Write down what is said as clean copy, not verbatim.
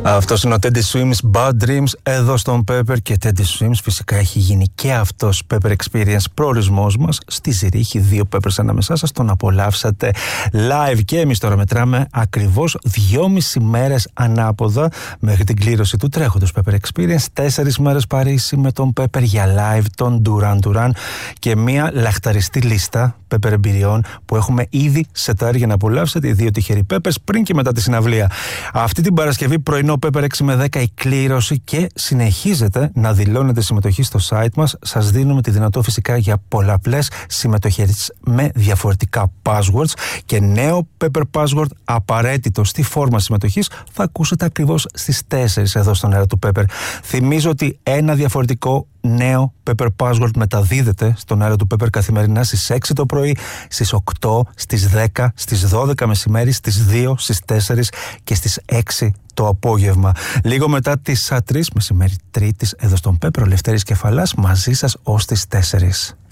Αυτός είναι ο Teddy Swims, Bad Dreams, εδώ στον Pepper. Και Teddy Swims φυσικά έχει γίνει και αυτός Pepper Experience προορισμός μας στη Ζηρίχη. 2 Peppers ανάμεσά σας, τον απολαύσατε live. Και εμείς τώρα μετράμε ακριβώς 2,5 μέρες ανάποδα μέχρι την κλήρωση του τρέχοντος Pepper Experience. 4 μέρες Παρίσι με τον Pepper για live, τον Duran Duran και μια λαχταριστή λίστα Pepper εμπειριών που έχουμε ήδη σετάρει για να απολαύσετε οι 2 τυχεροί Peppers πριν και μετά τη συναυλία. Αυτή την Παρασκευή πρωινό Pepper 6 με 10 η κλήρωση και συνεχίζετε να δηλώνετε συμμετοχή στο site μας. Σας δίνουμε τη δυνατότητα φυσικά για πολλαπλές συμμετοχές με διαφορετικά passwords και νέο Pepper password απαραίτητο στη φόρμα συμμετοχής θα ακούσετε ακριβώς στις 4 εδώ στον αέρα του Pepper. Θυμίζω ότι ένα διαφορετικό νέο Pepper password μεταδίδεται στον αέρα του Pepper καθημερινά στις 6 το πρωί, στις 8, στις 10, στις 12 μεσημέρι, στις 2, στις 4 και στις 6 το απόγευμα. Λίγο μετά τις 3 μεσημέρι Τρίτης εδώ στον Pepper, ο Λευτέρης Κεφαλάς μαζί σας ως τις 4.